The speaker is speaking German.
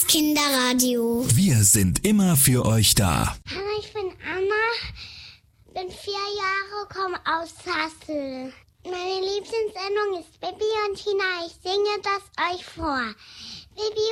Kinderradio. Wir sind immer für euch da. Hallo, ich bin Anna, bin 4 Jahre, komme aus Hassel. Meine Lieblingssendung ist Bibi und Tina. Ich singe das euch vor. Bibi